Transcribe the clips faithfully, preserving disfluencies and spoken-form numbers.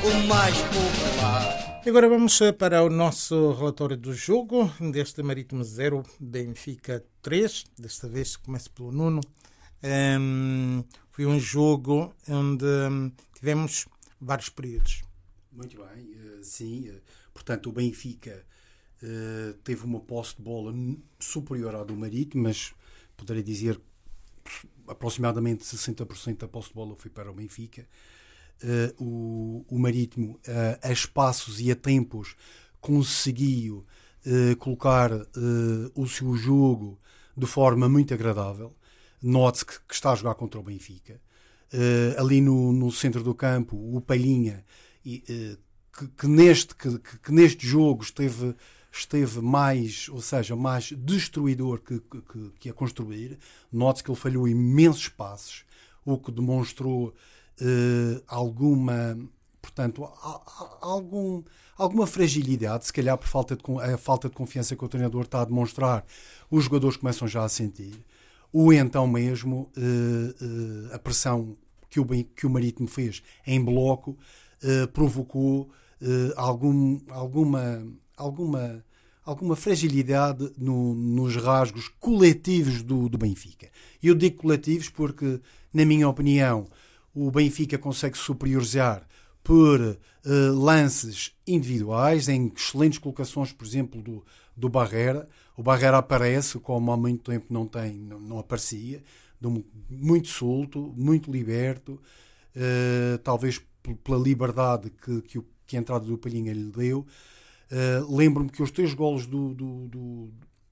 o mais popular. Agora vamos para o nosso relatório do jogo, deste Marítimo zero, Benfica três. Desta vez começo pelo Nuno. Um, foi um jogo onde um, tivemos vários períodos. Muito bem, uh, sim. Uh, portanto, o Benfica uh, teve uma posse de bola superior à do Marítimo, mas poderia dizer que aproximadamente sessenta por cento da posse de bola foi para o Benfica. Uh, o, o Marítimo, uh, a espaços e a tempos, conseguiu uh, colocar uh, o seu jogo de forma muito agradável. Note-se que, que está a jogar contra o Benfica. Uh, ali no, no centro do campo, o Palhinha, e, uh, que, que, neste, que, que neste jogo esteve, esteve mais, ou seja, mais destruidor que, que, que a construir. Note-se que ele falhou imensos passes, o que demonstrou Uh, alguma, portanto, a, a, algum, alguma fragilidade, se calhar por falta de, a falta de confiança que o treinador está a demonstrar, os jogadores começam já a sentir. Ou então mesmo uh, uh, a pressão que o, que o Marítimo fez em bloco uh, provocou uh, algum, alguma, alguma, alguma fragilidade no, nos rasgos coletivos do, do Benfica. Eu digo coletivos porque, na minha opinião, o Benfica consegue superiorizar por uh, lances individuais, em excelentes colocações, por exemplo, do, do Barrera. O Barrera aparece, como há muito tempo não, tem, não, não aparecia, do, muito solto, muito liberto, uh, talvez p- pela liberdade que, que, o, que a entrada do Palhinha lhe deu. Uh, lembro-me que os três golos do, do, do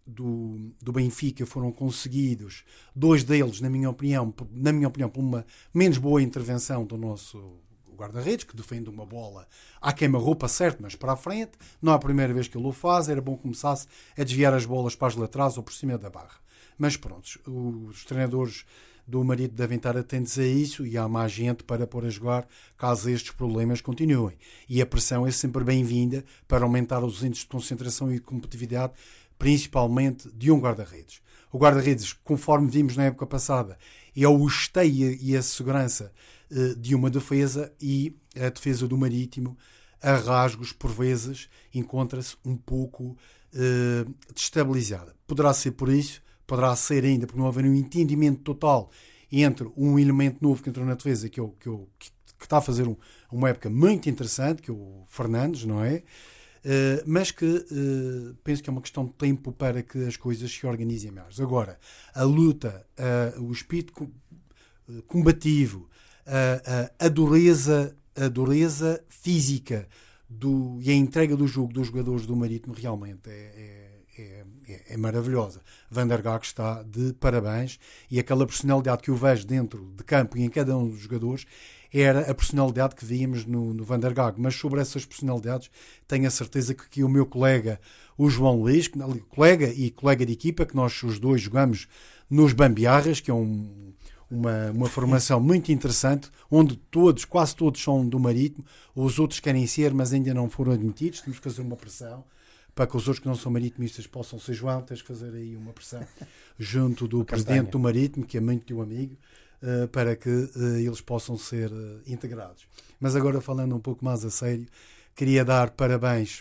Do, do Benfica foram conseguidos, dois deles, na minha opinião, na minha opinião, por uma menos boa intervenção do nosso guarda-redes, que defende uma bola à queima-roupa, certo, mas para a frente. Não é a primeira vez que ele o faz, era bom que começasse a desviar as bolas para as laterais ou por cima da barra. Mas pronto, os treinadores do Marítimo devem estar atentos a isso e há mais gente para pôr a jogar caso estes problemas continuem. E a pressão é sempre bem-vinda para aumentar os índices de concentração e de competitividade, principalmente de um guarda-redes. O guarda-redes, conforme vimos na época passada, é o esteio e a segurança uh, de uma defesa, e a defesa do Marítimo, a rasgos, por vezes, encontra-se um pouco uh, destabilizada. Poderá ser por isso, poderá ser ainda por não haver um entendimento total entre um elemento novo que entrou na defesa, que, é o, que, é o, que, que está a fazer um, uma época muito interessante, que é o Fernandes, não é? Uh, mas que uh, penso que é uma questão de tempo para que as coisas se organizem mais. Agora, a luta, uh, o espírito com, uh, combativo, uh, uh, a, dureza, a dureza física do, e a entrega do jogo dos jogadores do Marítimo realmente é, é, é, é maravilhosa. Van der Gaag está de parabéns, e aquela personalidade que eu vejo dentro de campo e em cada um dos jogadores era a personalidade que víamos no, no Van der Gaag. Mas sobre essas personalidades tenho a certeza que, que o meu colega, o João Luís, que, colega e colega de equipa, que nós os dois jogamos nos Bambiarras, que é um, uma, uma formação muito interessante, onde todos, quase todos são do Marítimo, os outros querem ser, mas ainda não foram admitidos. Temos que fazer uma pressão para que os outros que não são maritimistas possam ser. João, tens que fazer aí uma pressão junto do presidente do Marítimo, que é muito teu amigo, Uh, para que uh, eles possam ser uh, integrados. Mas agora, falando um pouco mais a sério, queria dar parabéns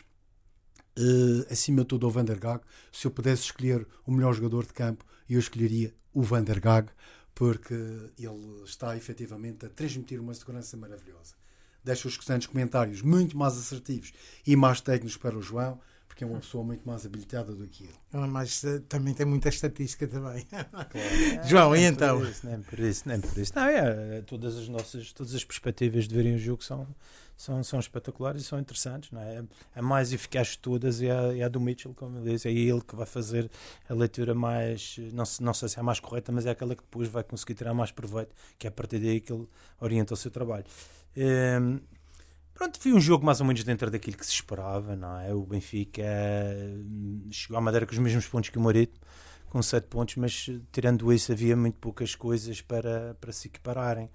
uh, acima de tudo ao Van der Gaag. Se eu pudesse escolher o melhor jogador de campo, eu escolheria o Van der Gaag, porque ele está efetivamente a transmitir uma segurança maravilhosa. Deixo os restantes comentários muito mais assertivos e mais técnicos para o João, porque é uma pessoa muito mais habilitada do que ele. Mas uh, também tem muita estatística também. Claro. João, é, e nem então? Por isso, nem por isso, nem por isso. Não, é, todas as nossas, todas as perspectivas de verem o jogo são, são, são espetaculares e são interessantes. Não é? A mais eficaz de todas é a, é a do Mitchell, como ele diz. É ele que vai fazer a leitura mais, não, não sei se é a mais correta, mas é aquela que depois vai conseguir tirar mais proveito, que é a partir daí que ele orienta o seu trabalho. Um, Pronto, foi um jogo mais ou menos dentro daquilo que se esperava, não é? O Benfica chegou à Madeira com os mesmos pontos que o Marítimo, com sete pontos, mas tirando isso havia muito poucas coisas para, para se equipararem.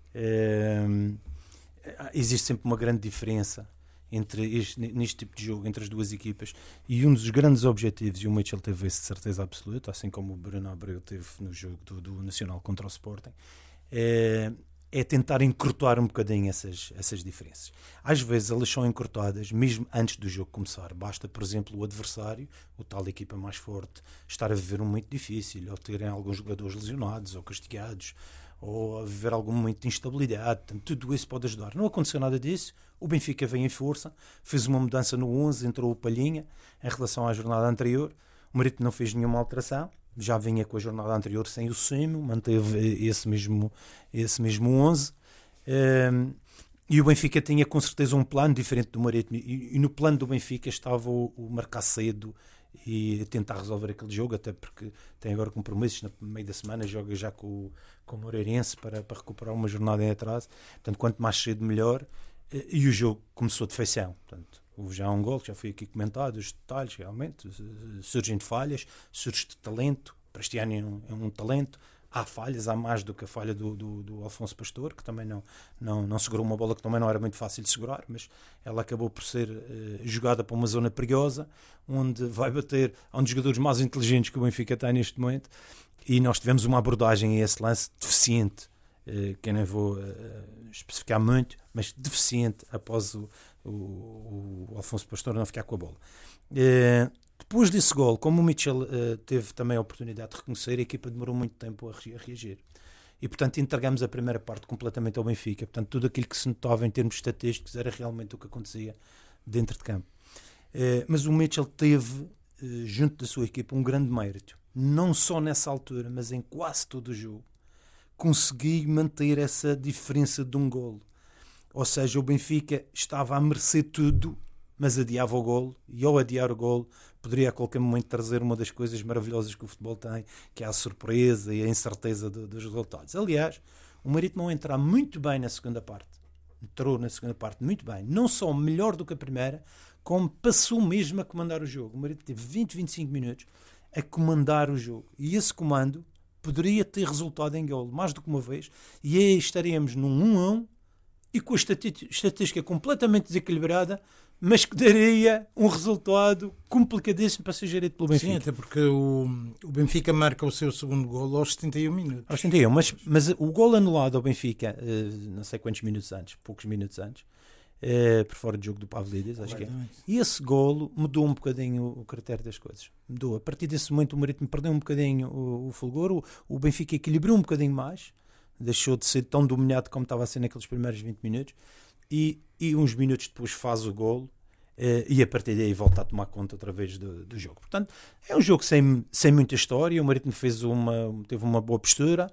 Um, existe sempre uma grande diferença entre este, neste tipo de jogo, entre as duas equipas, e um dos grandes objetivos, e o Mitchell teve esse de certeza absoluta, assim como o Bruno Abreu teve no jogo do, do Nacional contra o Sporting, é é tentar encurtar um bocadinho essas, essas diferenças. Às vezes elas são encurtadas mesmo antes do jogo começar. Basta, por exemplo, o adversário, o tal equipa mais forte, estar a viver um momento difícil, ou terem alguns jogadores lesionados ou castigados, ou a viver algum momento de instabilidade. Portanto, tudo isso pode ajudar. Não aconteceu nada disso. O Benfica vem em força, fez uma mudança no onze, entrou o Palhinha em relação à jornada anterior. O Marítimo não fez nenhuma alteração, já vinha com a jornada anterior sem o Simo, manteve esse mesmo, esse mesmo onze. Um, e o Benfica tinha com certeza um plano diferente do Marítimo. E, e no plano do Benfica estava o, o marcar cedo e tentar resolver aquele jogo, até porque tem agora compromissos no meio da semana, joga já com, com o Moreirense para, para recuperar uma jornada em atraso. Portanto, quanto mais cedo melhor. E o jogo começou de feição. Portanto, houve já um gol, já foi aqui comentado, os detalhes realmente, surgem de falhas, surge de talento. Para este ano é um, é um talento. Há falhas, há mais do que a falha do, do, do Alfonso Pastor, que também não, não, não segurou uma bola que também não era muito fácil de segurar, mas ela acabou por ser uh, jogada para uma zona perigosa, onde vai bater a um dos jogadores mais inteligentes que o Benfica tem neste momento, e nós tivemos uma abordagem a esse lance deficiente, uh, que eu nem vou uh, especificar muito, mas deficiente após o, o, o Alfonso Pastor não ficar com a bola. Uh, Depois desse gol, como o Mitchell uh, teve também a oportunidade de reconhecer, a equipa demorou muito tempo a, re- a reagir. E, portanto, entregamos a primeira parte completamente ao Benfica. Portanto, tudo aquilo que se notava em termos estatísticos era realmente o que acontecia dentro de campo. Uh, mas o Mitchell teve, uh, junto da sua equipa, um grande mérito. Não só nessa altura, mas em quase todo o jogo. Consegui manter essa diferença de um golo. Ou seja, o Benfica estava a merecer tudo, mas adiava o golo, e ao adiar o golo poderia a qualquer momento trazer uma das coisas maravilhosas que o futebol tem, que é a surpresa e a incerteza do, dos resultados. Aliás, o Marítimo ao entrar muito bem na segunda parte, entrou na segunda parte muito bem, não só melhor do que a primeira, como passou mesmo a comandar o jogo. O Marítimo teve vinte, vinte e cinco minutos a comandar o jogo, e esse comando poderia ter resultado em golo, mais do que uma vez, e aí estaríamos num um a um, e com a estatística completamente desequilibrada, mas que daria um resultado complicadíssimo para ser gerido pelo Benfica. Sim, até porque o, o Benfica marca o seu segundo golo aos setenta e um minutos. Aos setenta e um, mas, mas o golo anulado ao Benfica, não sei quantos minutos antes, poucos minutos antes, por fora do jogo do Pavlidis, acho que é. E esse golo mudou um bocadinho o critério das coisas. Mudou. A partir desse momento o Marítimo perdeu um bocadinho o, o fulgor, o, o Benfica equilibrou um bocadinho mais, deixou de ser tão dominado como estava a ser naqueles primeiros vinte minutos, e, e uns minutos depois faz o golo, eh, e a partir daí volta a tomar conta outra vez do, do jogo. Portanto, é um jogo sem, sem muita história. O Marítimo fez uma, teve uma boa postura.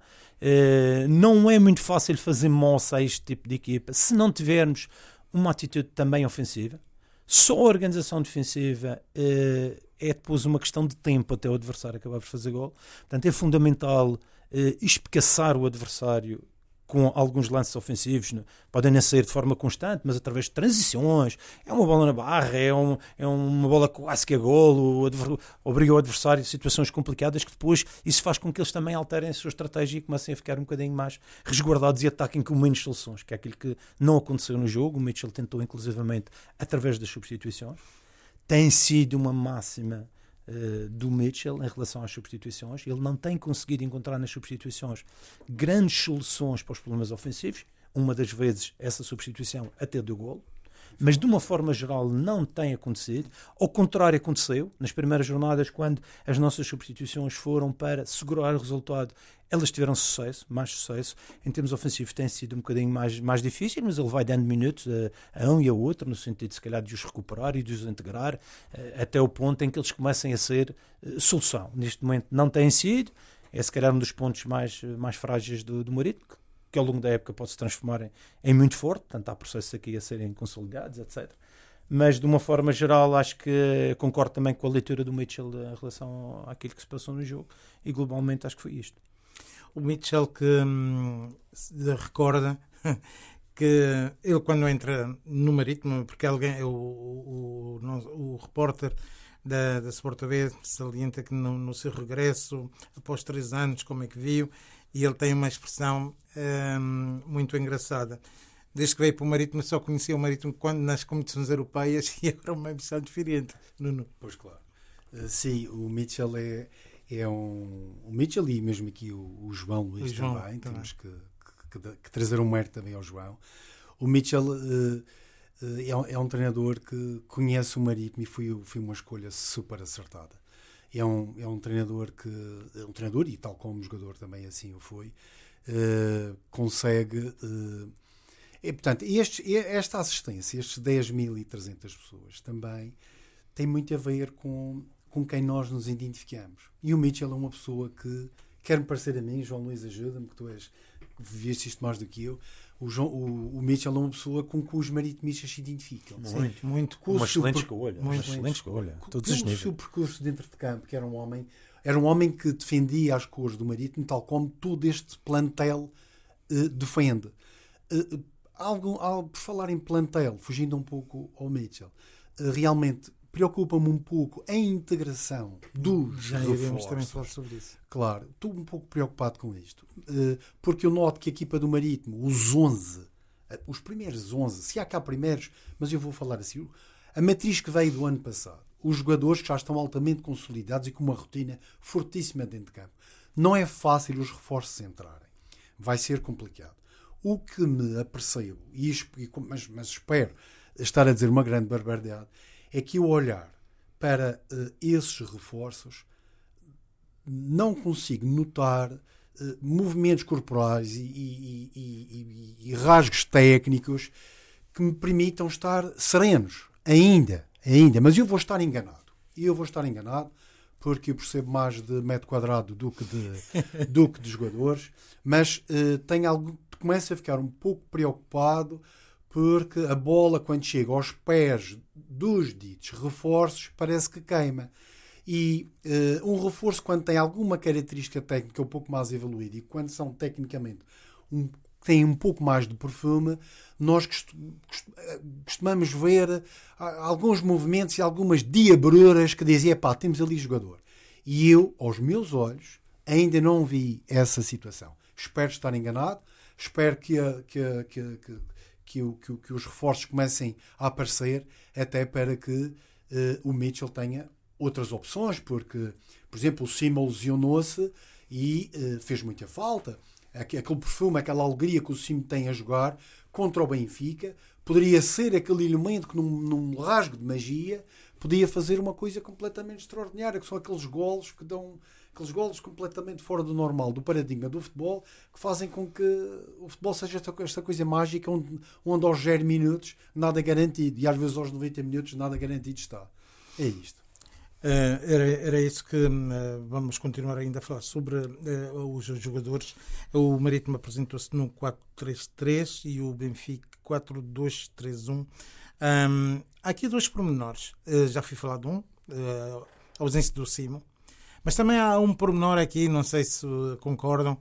Eh, não é muito fácil fazer moça a este tipo de equipa se não tivermos uma atitude também ofensiva. Só a organização defensiva eh, é depois uma questão de tempo até o adversário acabar por fazer gol. Portanto, é fundamental eh, espicaçar o adversário com alguns lances ofensivos, né? Podem não sair de forma constante, mas através de transições, é uma bola na barra, é, um, é uma bola quase que a golo, obriga o adversário a situações complicadas, que depois isso faz com que eles também alterem a sua estratégia e comecem a ficar um bocadinho mais resguardados e ataquem com menos soluções, que é aquilo que não aconteceu no jogo. O Mitchell tentou inclusivamente através das substituições. Tem sido uma máxima Uh, do Mitchell em relação às substituições. Ele não tem conseguido encontrar nas substituições grandes soluções para os problemas ofensivos. Uma das vezes essa substituição até deu golo, mas de uma forma geral não tem acontecido. Ao contrário, aconteceu nas primeiras jornadas, quando as nossas substituições foram para segurar o resultado, elas tiveram sucesso, mais sucesso. Em termos ofensivos tem sido um bocadinho mais, mais difícil, mas ele vai dando minutos a, a um e a outro, no sentido de se calhar de os recuperar e de os integrar, até o ponto em que eles comecem a ser solução. Neste momento não têm sido, é se calhar um dos pontos mais, mais frágeis do, do Marítimo, que ao longo da época pode se transformar em, em muito forte. Portanto, há processos aqui a serem consolidados, etcétera. Mas, de uma forma geral, acho que concordo também com a leitura do Mitchell em relação àquilo que se passou no jogo, e globalmente acho que foi isto. O Mitchell que hum, recorda que ele, quando entra no Marítimo, porque alguém, o, o, o, o repórter da, da Sport T V salienta que no, no seu regresso, após três anos, como é que viu, e ele tem uma expressão hum, muito engraçada. Desde que veio para o Marítimo, só conhecia o Marítimo quando nas competições europeias, e agora uma emissão diferente. Nuno. Pois claro. Uh, sim, o Mitchell é, é um... O Mitchell e mesmo aqui o, o João Luís o João, também, também, temos que, que, que, que trazer um mérito também ao João. O Mitchell uh, uh, é, um, é um treinador que conhece o Marítimo e foi, foi uma escolha super acertada. É um, é um treinador que, é um treinador, e tal como jogador também assim o foi, uh, consegue... Uh, e, portanto, este, esta assistência, estes dez mil e trezentas pessoas, também tem muito a ver com, com quem nós nos identificamos. E o Mitchell é uma pessoa que, quer-me parecer a mim, João Luís, ajuda-me, que tu és, viveste isto mais do que eu, o, João, o, o Mitchell é uma pessoa com que os maritimistas se identificam. Muito, Sim, muito. Com uma excelente super, escolha. Uma excelente escolha. Todos Pelo os níveis. seu percurso dentro de campo, que era um homem, era um homem que defendia as cores do Marítimo, tal como todo este plantel uh, defende. Uh, algo, algo, por falar em plantel, fugindo um pouco ao Mitchell, uh, realmente preocupa-me um pouco a integração dos Já iremos também falar sobre isso. Claro, estou um pouco preocupado com isto, uh, porque eu noto que a equipa do Marítimo, os onze, uh, os primeiros onze, se há cá primeiros, mas eu vou falar assim, a matriz que veio do ano passado, os jogadores que já estão altamente consolidados e com uma rotina fortíssima dentro de campo. Não é fácil os reforços entrarem. Vai ser complicado. O que me apercebo, e, mas, mas espero estar a dizer uma grande barbaridade, é que eu olhar para uh, esses reforços não consigo notar uh, movimentos corporais e, e, e, e, e rasgos técnicos que me permitam estar serenos. Ainda, ainda. Mas eu vou estar enganado. E eu vou estar enganado porque eu percebo mais de metro quadrado do que de, do que de jogadores. Mas uh, tenho algo, começo a ficar um pouco preocupado porque a bola, quando chega aos pés dos ditos reforços, parece que queima. E uh, um reforço, quando tem alguma característica técnica um pouco mais evoluída e quando são tecnicamente um, têm um pouco mais de perfume, nós costumamos ver alguns movimentos e algumas diabruras que dizem, pá, temos ali jogador. E eu, aos meus olhos, ainda não vi essa situação. Espero estar enganado, espero que, a, que, a, que, a, que, que, o, que, que os reforços comecem a aparecer, até para que uh, o Mitchell tenha outras opções, porque, por exemplo, o Sima lesionou-se e uh, fez muita falta. Aquele perfume, aquela alegria que o Sima tem a jogar contra o Benfica, poderia ser aquele elemento que, num, num rasgo de magia, podia fazer uma coisa completamente extraordinária, que são aqueles golos que dão, aqueles golos completamente fora do normal, do paradigma do futebol, que fazem com que o futebol seja esta, esta coisa mágica, onde, onde aos zero minutos nada é garantido, e às vezes aos noventa minutos nada garantido está. É isto. Uh, era, era isso que uh, vamos continuar ainda a falar sobre uh, os jogadores. O Marítimo apresentou-se no quatro três três e o Benfica quatro dois três um. Um, há aqui dois pormenores. Uh, já fui falar de um, uh, a ausência do Simo, mas também há um pormenor aqui, não sei se concordam,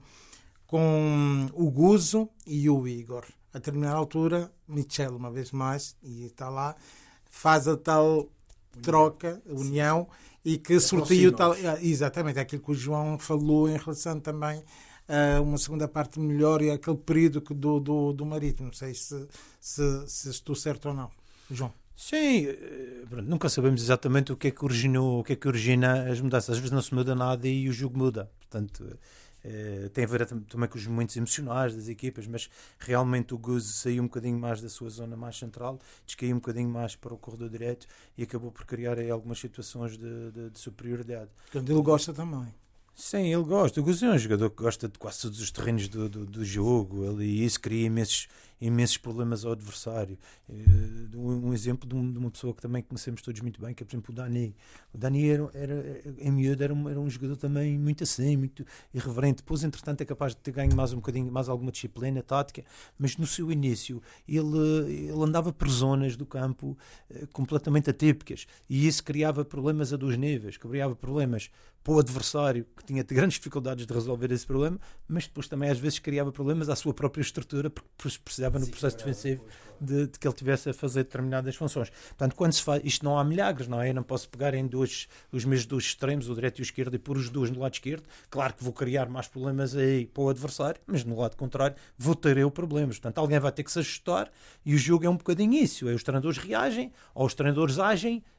com o Guzo e o Igor. A determinada altura, Mitchell, uma vez mais, e está lá, faz a tal troca, união, e que sorteio tal, exatamente, aquilo que o João falou em relação também a uma segunda parte melhor e aquele período que do, do, do Marítimo. Não sei se, se, se estou certo ou não, João. Sim, nunca sabemos exatamente o que é que originou, o que é que origina as mudanças. Às vezes não se muda nada e o jogo muda. Portanto, eh, tem a ver também com os momentos emocionais das equipas, mas realmente o Guzo saiu um bocadinho mais da sua zona mais central, descaiu um bocadinho mais para o corredor direito e acabou por criar aí algumas situações de, de, de superioridade. Portanto, ele gosta também. Sim, ele gosta. O Guzo é um jogador que gosta de quase todos os terrenos do, do, do jogo. Ele, e isso cria imensos, imensos problemas ao adversário. Uh, um, um exemplo de, um, de uma pessoa que também conhecemos todos muito bem, que é, por exemplo, o Dani. O Dani, era, era, em miúdo, era um, era um jogador também muito assim, muito irreverente. Depois, entretanto, é capaz de ter ganho mais um bocadinho, mais alguma disciplina tática, mas no seu início ele, ele andava por zonas do campo uh, completamente atípicas. E isso criava problemas a dois níveis. Criava problemas para o adversário, que tinha grandes dificuldades de resolver esse problema, mas depois também às vezes criava problemas à sua própria estrutura, porque precisava no processo defensivo de, de que ele tivesse a fazer determinadas funções. Portanto, quando se faz, isto não há milagres, não é? Eu não posso pegar em dois, os meus dois extremos, o direito e o esquerdo, e pôr os dois no lado esquerdo. Claro que vou criar mais problemas aí para o adversário, mas no lado contrário vou ter eu problemas. Portanto, alguém vai ter que se ajustar e o jogo é um bocadinho isso. É, os treinadores reagem, ou os treinadores agem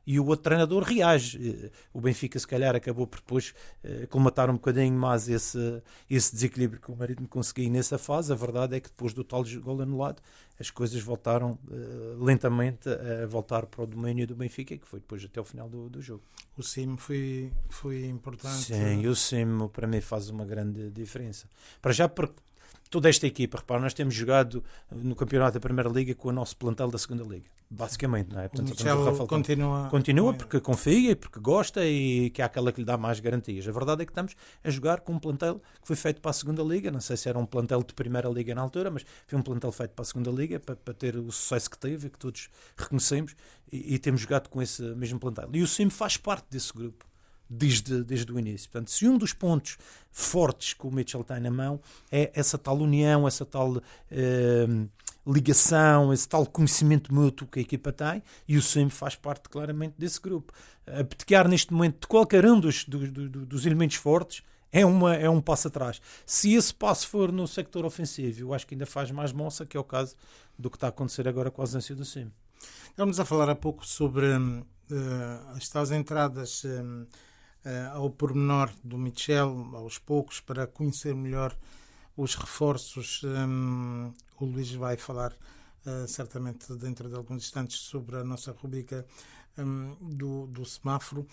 e o outro treinador reage. O Benfica se calhar acabou por depois uh, colmatar um bocadinho mais esse, esse desequilíbrio que o Marítimo conseguia nessa fase. A verdade é que depois do tal gol anulado as coisas voltaram uh, lentamente a voltar para o domínio do Benfica, que foi depois até o final do, do jogo. O Sim foi, foi importante. Sim, o Sim para mim faz uma grande diferença. Para já porque toda esta equipa, repara, nós temos jogado no campeonato da Primeira Liga com o nosso plantel da Segunda Liga, basicamente, não é? Portanto, o Michel continua... continua porque confia e porque gosta e que é aquela que lhe dá mais garantias. A verdade é que estamos a jogar com um plantel que foi feito para a Segunda Liga, não sei se era um plantel de Primeira Liga na altura, mas foi um plantel feito para a Segunda Liga, para, para ter o sucesso que teve, que todos reconhecemos, e, e temos jogado com esse mesmo plantel. E o Sim faz parte desse grupo. Desde, desde o início. Portanto, se um dos pontos fortes que o Mitchell tem na mão é essa tal união, essa tal eh, ligação, esse tal conhecimento mútuo que a equipa tem, e o Sim faz parte claramente desse grupo. Abdicar neste momento de qualquer um dos, dos, dos, dos elementos fortes é, uma, é um passo atrás. Se esse passo for no sector ofensivo, eu acho que ainda faz mais moça, que é o caso do que está a acontecer agora com a ausência do Sim. Estamos a falar há pouco sobre uh, as tais entradas uh, Uh, ao pormenor do Michel, aos poucos, para conhecer melhor os reforços. Um, o Luís vai falar uh, certamente dentro de alguns instantes sobre a nossa rubrica um, do, do semáforo.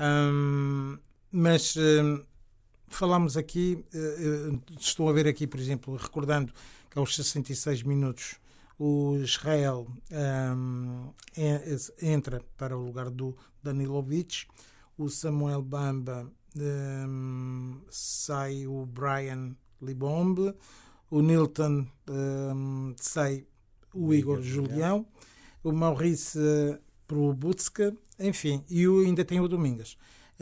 Um, mas um, falamos aqui, uh, estou a ver aqui, por exemplo, recordando que aos sessenta e seis minutos o Israel um, entra para o lugar do Danilovic. O Samuel Bamba, um, sai o Brian Libombe, o Nilton um, sai o Igor Julião, o Maurice Probutska, enfim, e o, ainda tem o Domingas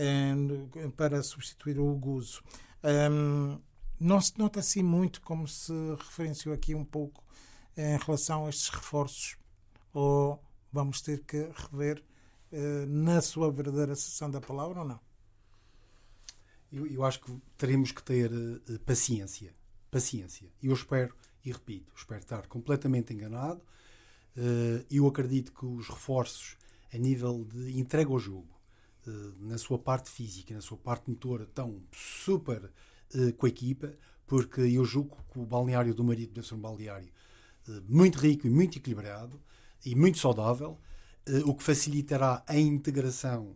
um, para substituir o Guzo. Um, não se nota assim muito, como se referenciou aqui um pouco, em relação a estes reforços, ou vamos ter que rever na sua verdadeira acessão da palavra ou não? Eu, eu acho que teremos que ter uh, paciência. Paciência. Eu espero, e repito, espero estar completamente enganado. Uh, eu acredito que os reforços a nível de entrega ao jogo, uh, na sua parte física, na sua parte motora, estão super uh, com a equipa, porque eu julgo que o balneário do Marítimo deve ser um balneário uh, muito rico e muito equilibrado e muito saudável, o que facilitará a integração,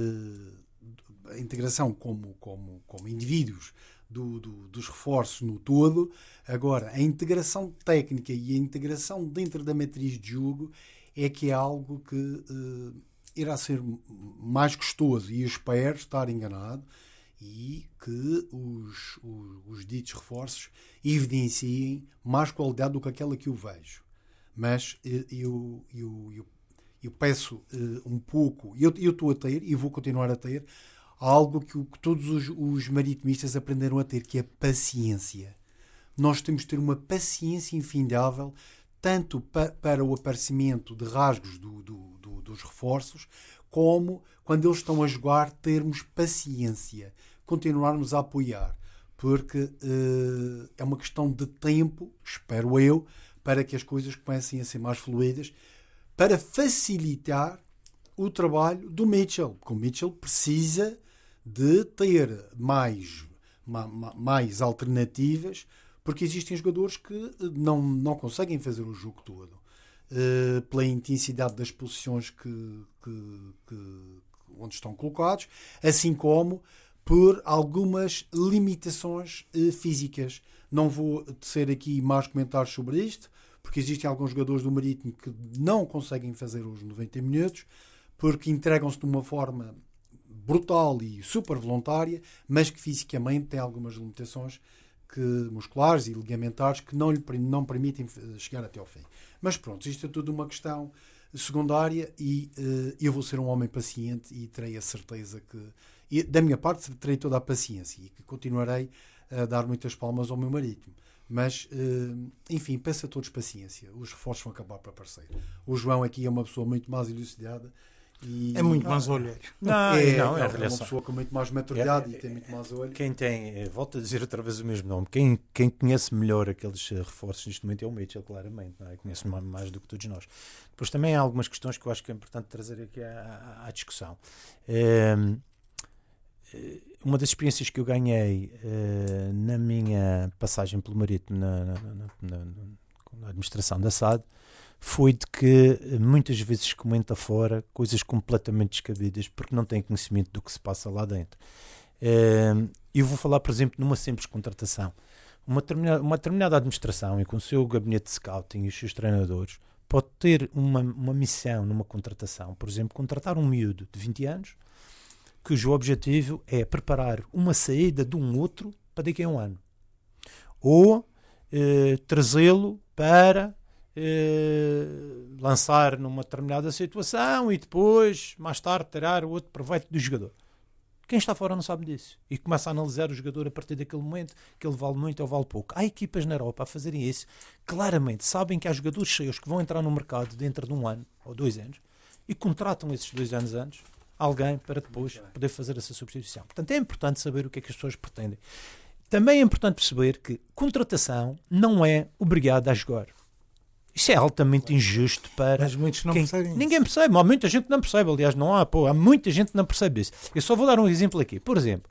a integração como, como, como indivíduos do, do, dos reforços no todo. Agora, a integração técnica e a integração dentro da matriz de jogo é que é algo que uh, irá ser mais gostoso, e eu espero estar enganado e que os, os, os ditos reforços evidenciem mais qualidade do que aquela que eu vejo. Mas eu, eu, eu Eu peço uh, um pouco, eu estou a ter e vou continuar a ter, algo que, que todos os, os maritimistas aprenderam a ter, que é paciência. Nós temos de ter uma paciência infindável, tanto pa, para o aparecimento de rasgos do, do, do, dos reforços, como quando eles estão a jogar, termos paciência, continuarmos a apoiar, porque uh, é uma questão de tempo, espero eu, para que as coisas comecem a ser mais fluídas, para facilitar o trabalho do Mitchell, porque o Mitchell precisa de ter mais, mais alternativas, porque existem jogadores que não, não conseguem fazer o jogo todo, uh, pela intensidade das posições que, que, que, onde estão colocados, assim como por algumas limitações uh, físicas. Não vou tecer aqui mais comentários sobre isto, porque existem alguns jogadores do Marítimo que não conseguem fazer os noventa minutos, porque entregam-se de uma forma brutal e super voluntária, mas que fisicamente têm algumas limitações que, musculares e ligamentares que não lhe não permitem chegar até ao fim. Mas pronto, isto é tudo uma questão secundária e uh, eu vou ser um homem paciente e terei a certeza que, e, da minha parte, terei toda a paciência e que continuarei a dar muitas palmas ao meu Marítimo. Mas, enfim, peço a todos paciência. Os reforços vão acabar por aparecer. O João aqui é uma pessoa muito mais elucidada E, É muito ah, mais olheiro. Não, é, não, é, é a uma relação. pessoa com muito mais maturidade É, é, e tem muito mais olho. Quem tem, volto a dizer outra vez o mesmo nome, quem, quem conhece melhor aqueles reforços neste momento é o Mitchell, claramente, não é? Conhece mais, mais do que todos nós. Depois também há algumas questões que eu acho que é importante trazer aqui à, à discussão. É, uma das experiências que eu ganhei é, na minha passagem pelo Marítimo na, na, na, na, na administração da S A D foi de que muitas vezes se comenta fora coisas completamente descabidas porque não têm conhecimento do que se passa lá dentro. Eu vou falar, por exemplo, numa simples contratação. Uma determinada, uma determinada administração e com o seu gabinete de scouting e os seus treinadores pode ter uma, uma missão numa contratação, por exemplo, contratar um miúdo de vinte anos cujo objetivo é preparar uma saída de um outro para daqui a um ano. Ou eh, trazê-lo para eh, lançar numa determinada situação e depois, mais tarde, tirar o outro proveito do jogador. Quem está fora não sabe disso. E começa a analisar o jogador a partir daquele momento, que ele vale muito ou vale pouco. Há equipas na Europa a fazerem isso. Claramente, sabem que há jogadores cheios que vão entrar no mercado dentro de um ano ou dois anos e contratam esses dois anos antes alguém para depois poder fazer essa substituição. Portanto, é importante saber o que é que as pessoas pretendem. Também é importante perceber que contratação não é obrigada a jogar. Isso é altamente injusto para... Mas muitos não quem... percebem. Ninguém percebe. Há muita gente que não percebe. Aliás, não há, pô, há muita gente que não percebe isso. Eu só vou dar um exemplo aqui. Por exemplo,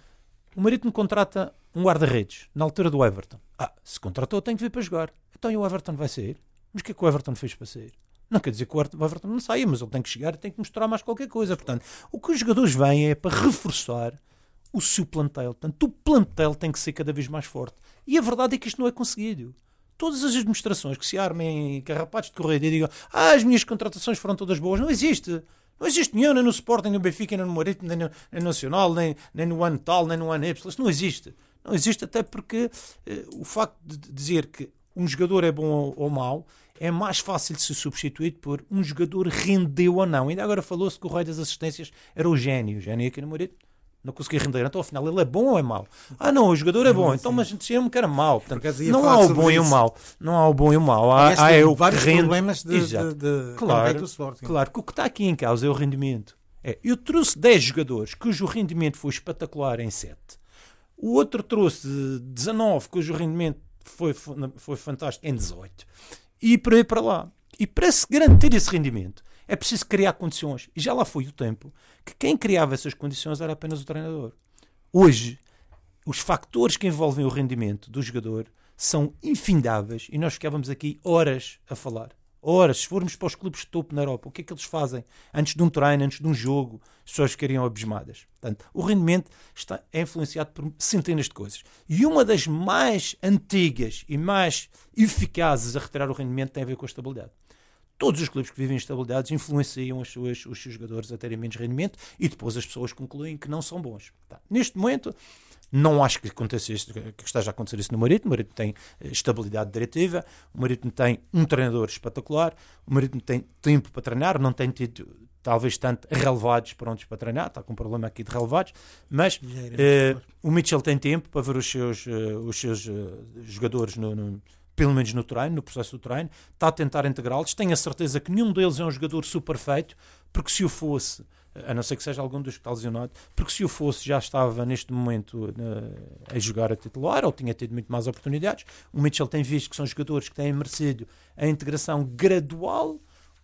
o Marítimo contrata um guarda-redes na altura do Everton. Ah, se contratou tem que vir para jogar. Então e o Everton vai sair? Mas o que é que o Everton fez para sair? Não quer dizer que o Everton não saia, mas ele tem que chegar e tem que mostrar mais qualquer coisa. Portanto, o que os jogadores vêm é para reforçar o seu plantel. Portanto, o plantel tem que ser cada vez mais forte. E a verdade é que isto não é conseguido. Todas as administrações que se armem em carrapatos de correia e digam ah, as minhas contratações foram todas boas, não existe. Não existe nenhum, nem no Sporting, nem no Benfica, nem no Marítimo, nem no, nem no Nacional, nem, nem no ano tal, nem no ano Y. Isso não existe. Não existe até porque eh, o facto de dizer que um jogador é bom ou, ou mau é mais fácil de ser substituído por um jogador rendeu ou não. Ainda agora falou-se que o rei das assistências era o Gênio. O Gênio aqui no Marítimo não consegui render. Então, afinal, ele é bom ou é mau? Ah, não, o jogador é bom. Então, mas disseram-me que era mau. Portanto, não há o bom e o mau. Não há o bom e o mau. Há, há é o vários rende... problemas de, de, de claro, do Sporting. Claro, que o que está aqui em causa é o rendimento. É, eu trouxe dez jogadores cujo rendimento foi espetacular em sete. O outro trouxe dezanove cujo rendimento foi, foi fantástico em dezoito. E por aí para lá. E para se garantir esse rendimento é preciso criar condições. E já lá foi o tempo que quem criava essas condições era apenas o treinador. Hoje, os fatores que envolvem o rendimento do jogador são infindáveis e nós ficávamos aqui horas a falar. Horas. Se formos para os clubes de topo na Europa, o que é que eles fazem antes de um treino, antes de um jogo? As pessoas ficariam abismadas. Portanto, o rendimento está, é influenciado por centenas de coisas. E uma das mais antigas e mais eficazes a retirar o rendimento tem a ver com a estabilidade. Todos os clubes que vivem estabilidades influenciam as suas, os seus jogadores a terem menos rendimento e depois as pessoas concluem que não são bons. Tá. Neste momento, não acho que aconteça isso, que esteja a acontecer isso no Marítimo. O Marítimo tem estabilidade diretiva, o Marítimo tem um treinador espetacular, o Marítimo tem tempo para treinar, não tem tido talvez tanto relevados prontos para treinar, está com um problema aqui de relevados, mas uh, o Mitchell tem tempo para ver os seus, uh, os seus uh, jogadores no, no pelo menos no treino, no processo do treino, está a tentar integrá-los. Tenho a certeza que nenhum deles é um jogador super feito, porque se o fosse, a não ser que seja algum dos que está lesionado, porque se o fosse já estava neste momento uh, a jogar a titular, ou tinha tido muito mais oportunidades. O Mitchell tem visto que são jogadores que têm merecido a integração gradual.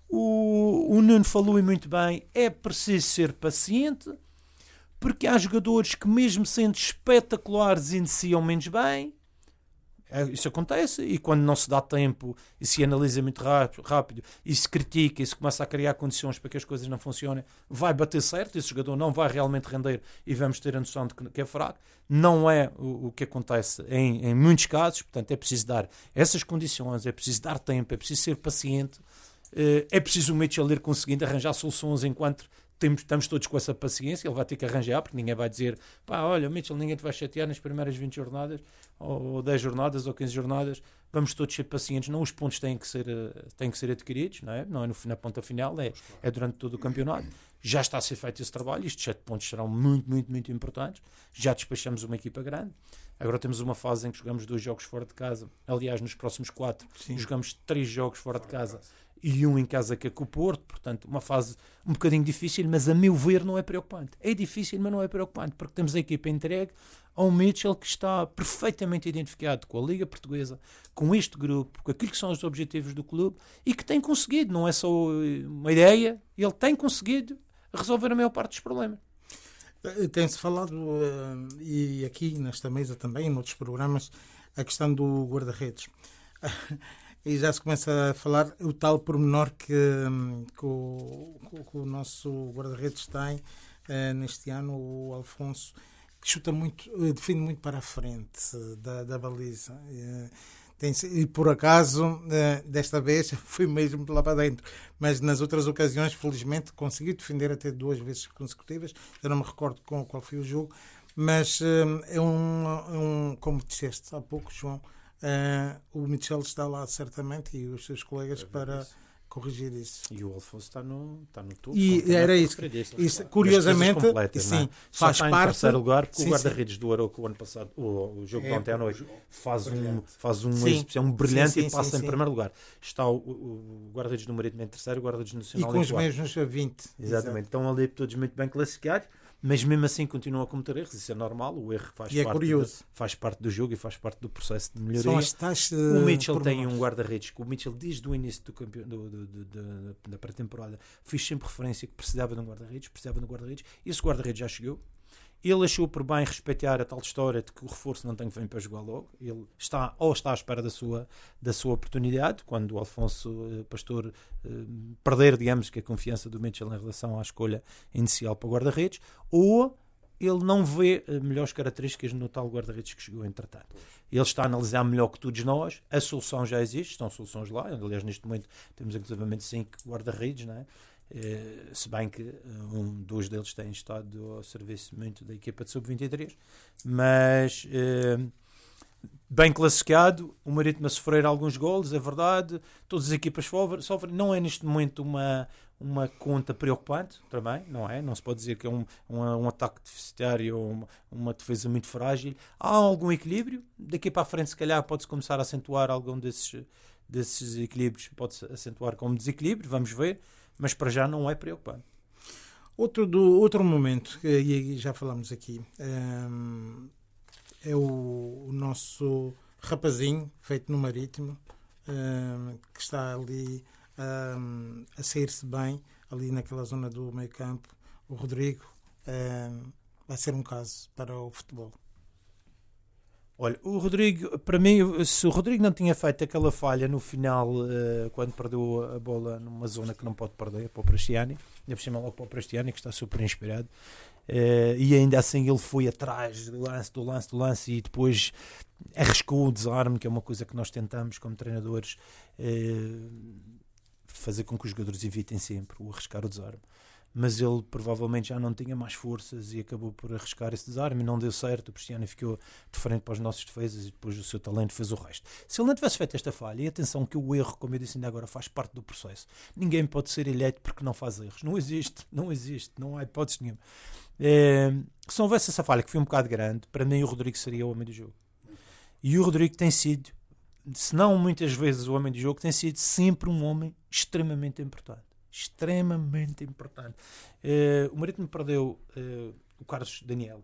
O, o Nuno falou e muito bem, é preciso ser paciente, porque há jogadores que mesmo sendo espetaculares iniciam menos bem. Isso acontece e quando não se dá tempo e se analisa muito rápido e se critica e se começa a criar condições para que as coisas não funcionem, vai bater certo, esse jogador não vai realmente render e vamos ter a noção de que é fraco. Não é o, o que acontece em, em muitos casos, portanto é preciso dar essas condições, é preciso dar tempo, é preciso ser paciente, é preciso o Mitchell ir conseguindo arranjar soluções enquanto temos, estamos todos com essa paciência. Ele vai ter que arranjar, porque ninguém vai dizer pá, olha, Mitchell, ninguém te vai chatear nas primeiras vinte jornadas, ou dez jornadas, ou quinze jornadas, vamos todos ser pacientes. Não, os pontos têm que ser, têm que ser adquiridos, não é? Não é no, na ponta final, é, é durante todo o campeonato. Já está a ser feito esse trabalho, estes sete pontos serão muito, muito, muito importantes. Já despachamos uma equipa grande. Agora temos uma fase em que jogamos dois jogos fora de casa. Aliás, nos próximos quatro, Sim. jogamos três jogos fora de casa. e um em casa que é com o Porto, portanto uma fase um bocadinho difícil, mas a meu ver não é preocupante. É difícil, mas não é preocupante, porque temos a equipa entregue a um Mitchell que está perfeitamente identificado com a Liga Portuguesa, com este grupo, com aquilo que são os objetivos do clube e que tem conseguido, não é só uma ideia, ele tem conseguido resolver a maior parte dos problemas. Tem-se falado, uh, e aqui nesta mesa também, em outros programas, a questão do guarda-redes. E já se começa a falar o tal pormenor que, que, o, que o nosso guarda-redes tem uh, neste ano, o Alfonso, que chuta muito, defende muito para a frente da, da baliza. Uh, tem, e por acaso, uh, desta vez, foi mesmo lá para dentro. Mas nas outras ocasiões, felizmente, conseguiu defender até duas vezes consecutivas. Eu não me recordo com qual foi o jogo. Mas uh, é, um, é um, como disseste há pouco, João, Uh, o Mitchell está lá certamente e os seus colegas é para isso. Corrigir isso. E o Alfonso está no, está no topo. E era isso. isso curiosamente, completas, sim, é? faz Só está parte. Em terceiro lugar, porque sim, o guarda-redes do Aroca o ano passado, o, o jogo é, de ontem à noite, faz brilhante. um, faz um, sim. exibição um brilhante sim, sim, e passa sim, em sim. primeiro lugar. Está o, o, o guarda-redes do Marítimo em terceiro, o guarda-redes nacional e com em os quarto. mesmos a vinte. Exatamente. Exato. Estão ali todos muito bem classificados. Mas mesmo assim continuam a cometer erros, isso é normal, o erro faz, e parte, é de, faz parte do jogo e faz parte do processo de melhoria. São as tais, uh, o Mitchell tem nós. um guarda-redes que o Mitchell desde o início do campeão, do, do, do, do, da pré-temporada fiz sempre referência que precisava de um guarda-redes, precisava de um guarda-redes, esse guarda-redes já chegou. Ele achou por bem respeitar a tal história de que o reforço não tem que vir para jogar logo. Ele está ou está à espera da sua, da sua oportunidade, quando o Alfonso eh, Pastor eh, perder, digamos, que a confiança do Mitchell em relação à escolha inicial para o guarda-redes, ou ele não vê eh, melhores características no tal guarda-redes que chegou entretanto. Ele está a analisar melhor que todos nós, a solução já existe, estão soluções lá, aliás neste momento temos inclusivamente cinco guarda-redes, não é? Uh, se bem que um, dois deles têm estado ao serviço muito da equipa de sub vinte e três, mas uh, bem classificado, o Marítimo a sofrer alguns golos, é verdade, todas as equipas sofrem, não é neste momento uma, uma conta preocupante também, não é? Não se pode dizer que é um, um, um ataque deficitário ou uma, uma defesa muito frágil. Há algum equilíbrio, daqui para a frente se calhar pode-se começar a acentuar algum desses, desses equilíbrios, pode-se acentuar como desequilíbrio, vamos ver. Mas para já não é preocupante. Outro, do, outro momento, e já falamos aqui, é, é o, o nosso rapazinho feito no Marítimo, é, que está ali é, a sair-se bem, ali naquela zona do meio campo. O Rodrigo é, vai ser um caso para o futebol. Olha, o Rodrigo, para mim, se o Rodrigo não tinha feito aquela falha no final, uh, quando perdeu a bola numa zona que não pode perder, para o Prestiani, ainda por cima logo para o Prestiani, que está super inspirado, uh, e ainda assim ele foi atrás do lance, do lance, do lance, e depois arriscou o desarme, que é uma coisa que nós tentamos, como treinadores, uh, fazer com que os jogadores evitem sempre o arriscar o desarme. Mas ele provavelmente já não tinha mais forças e acabou por arriscar esse desarme e não deu certo. O Cristiano ficou de frente para os nossos defesas e depois o seu talento fez o resto. Se ele não tivesse feito esta falha, e atenção que o erro, como eu disse ainda agora, faz parte do processo. Ninguém pode ser eleito porque não faz erros. Não existe, não existe, não há hipótese nenhuma. É, se não houvesse essa falha, que foi um bocado grande, para mim o Rodrigo seria o homem do jogo. E o Rodrigo tem sido, se não muitas vezes o homem do jogo, tem sido sempre um homem extremamente importante. Extremamente importante. Uh, o Marítimo perdeu uh, o Carlos Daniel,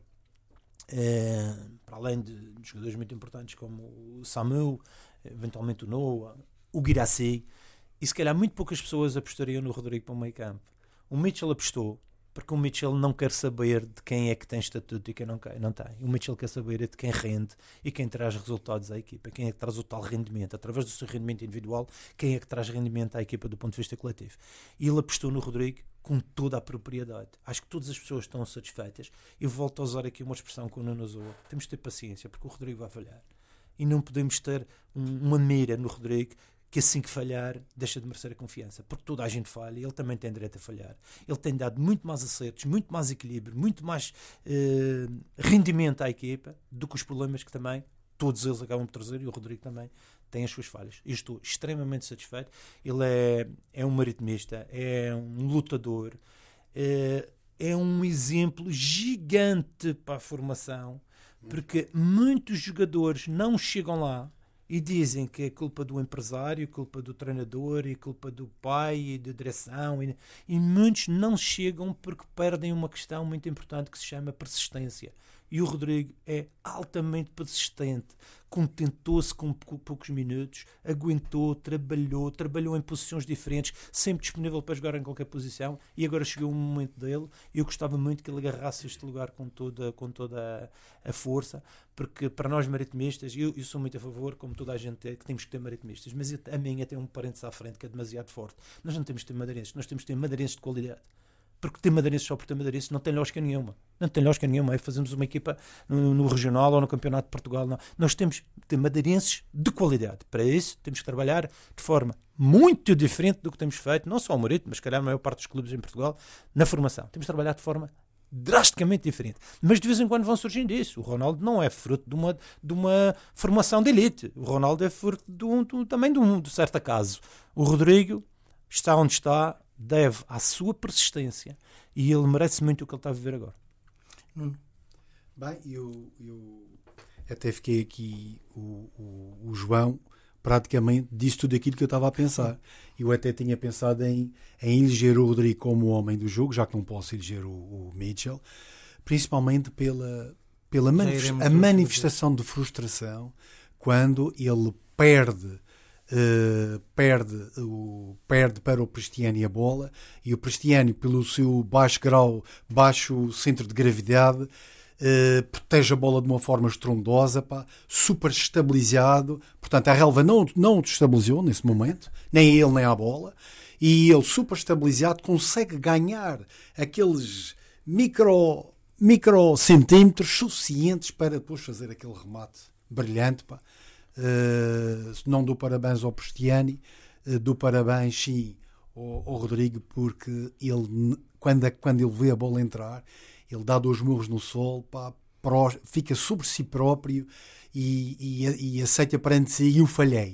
uh, para além de, de jogadores muito importantes como o Samu, eventualmente o Noah, o Guirassy, e se calhar muito poucas pessoas apostariam no Rodrigo para o meio campo. O Mitchell apostou, porque o Mitchell não quer saber de quem é que tem estatuto e quem não, não tem. O Mitchell quer saber de quem rende e quem traz resultados à equipa, quem é que traz o tal rendimento, através do seu rendimento individual, quem é que traz rendimento à equipa do ponto de vista coletivo. E ele apostou no Rodrigo com toda a propriedade. Acho que todas as pessoas estão satisfeitas. Eu volto a usar aqui uma expressão que o Nuno usou. Temos de ter paciência, porque o Rodrigo vai falhar. E não podemos ter um, uma mira no Rodrigo que assim que falhar, deixa de merecer a confiança. Porque toda a gente falha, ele também tem direito a falhar. Ele tem dado muito mais acertos, muito mais equilíbrio, muito mais eh, rendimento à equipa do que os problemas que também todos eles acabam por trazer, e o Rodrigo também tem as suas falhas. Eu estou extremamente satisfeito. Ele é, é um maritimista, é um lutador, é, é um exemplo gigante para a formação, porque muitos jogadores não chegam lá e dizem que é culpa do empresário, culpa do treinador e culpa do pai e da direção, e, e muitos não chegam porque perdem uma questão muito importante que se chama persistência. E o Rodrigo é altamente persistente, contentou-se com poucos minutos, aguentou, trabalhou, trabalhou em posições diferentes, sempre disponível para jogar em qualquer posição, e agora chegou o momento dele. Eu gostava muito que ele agarrasse este lugar com toda, com toda a, a força, porque para nós maritimistas, eu, eu sou muito a favor, como toda a gente é, que temos que ter maritimistas, mas a minha tem um parênteses à frente que é demasiado forte. Nós não temos que ter madeirenses, nós temos que ter madeirenses de qualidade. Porque ter madeirenses só por ter madeirenses não tem lógica nenhuma. Não tem lógica nenhuma. Aí fazemos uma equipa no, no regional ou no Campeonato de Portugal. Não. Nós temos que ter madeirenses de qualidade. Para isso temos que trabalhar de forma muito diferente do que temos feito, não só o Marítimo, mas calhar a maior parte dos clubes em Portugal, na formação. Temos que trabalhar de forma drasticamente diferente. Mas de vez em quando vão surgindo isso. O Ronaldo não é fruto de uma, de uma formação de elite. O Ronaldo é fruto de um, de, também de um de certo acaso. O Rodrigo está onde está, deve à sua persistência, e ele merece muito o que ele está a viver agora. Hum. Bem, eu, eu até fiquei aqui, o, o, o João praticamente disse tudo aquilo que eu estava a pensar. Eu até tinha pensado em, em eleger o Rodrigo como o homem do jogo, já que não posso eleger o, o Mitchell, principalmente pela, pela manif- a manifestação de frustração quando ele perde Uh, perde, o, perde para o Prestiani a bola, e o Prestiani, pelo seu baixo grau, baixo centro de gravidade, uh, protege a bola de uma forma estrondosa, pá, super estabilizado. Portanto, a relva não, não o estabilizou nesse momento, nem ele nem a bola, e ele, super estabilizado, consegue ganhar aqueles micro, micro centímetros suficientes para depois fazer aquele remate brilhante, pá. Uh, não dou parabéns ao Prestiani, uh, dou parabéns sim ao, ao Rodrigo, porque ele, quando, quando ele vê a bola entrar, ele dá dois murros no sol, pá, pró, fica sobre si próprio e, e, e aceita perante si, e eu falhei.